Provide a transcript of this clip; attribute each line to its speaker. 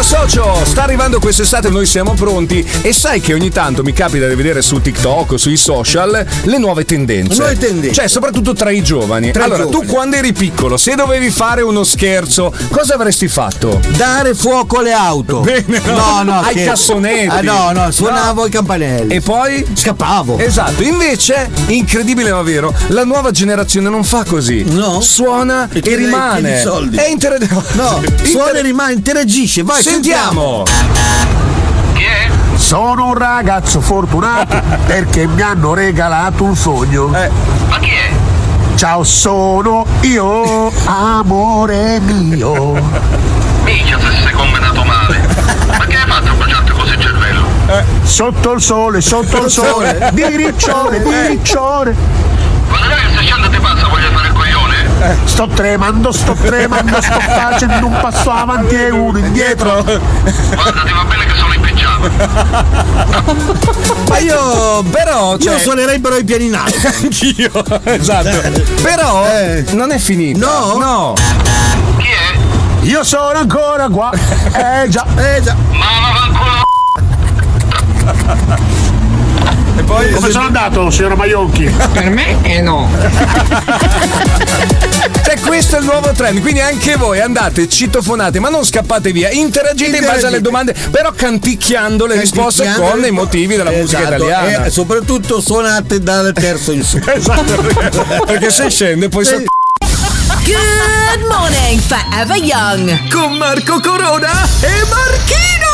Speaker 1: socio, sta arrivando quest'estate, noi siamo pronti e sai che ogni tanto mi capita di vedere su TikTok o sui social le nuove tendenze. Cioè, soprattutto tra i giovani. Tu quando eri piccolo, se dovevi fare uno scherzo, cosa avresti fatto?
Speaker 2: Dare fuoco alle auto.
Speaker 1: Bene,
Speaker 2: no,
Speaker 1: ai cassonetti.
Speaker 2: Suonavo i campanelli.
Speaker 1: E poi?
Speaker 2: Scappavo.
Speaker 1: Esatto, invece, incredibile ma vero, la nuova generazione non fa così.
Speaker 2: No.
Speaker 1: Suona e rimane.
Speaker 2: Soldi.
Speaker 1: Suona
Speaker 2: e rimane, interagisce. Vai,
Speaker 1: sentiamo.
Speaker 3: Chi è?
Speaker 4: Sono un ragazzo fortunato perché mi hanno regalato un sogno.
Speaker 3: Ma chi è?
Speaker 4: Ciao, sono io, amore mio.
Speaker 3: Minchia, se sei combinato male. Ma che hai fatto a bruciarti così il cervello?
Speaker 4: Sotto il sole, di riccione.
Speaker 3: Guarda che stai scendendo di pazza, voglio fare il coglione?
Speaker 4: Sto tremando, sto facendo un passo avanti e uno indietro.
Speaker 3: Guarda, ti va bene che sono in pigiama.
Speaker 1: Ma io
Speaker 2: Io suonerei però i piani in alto.
Speaker 1: Anch'io, esatto. Però non è finito. No.
Speaker 3: Chi è?
Speaker 4: Io sono ancora qua. Già.
Speaker 3: Ma vaffanculo.
Speaker 1: E poi
Speaker 4: Come sono andato, signora Maionchi?
Speaker 5: Per me no.
Speaker 1: Cioè, questo è il nuovo trend, quindi anche voi andate, citofonate, ma non scappate via, interagite in base alle domande, però canticchiando le risposte con i motivi della musica italiana.
Speaker 2: E soprattutto suonate dal terzo in su.
Speaker 1: Esatto, perché se scende poi
Speaker 6: Good morning, Forever Young.
Speaker 1: con Marco Corona e Marchino!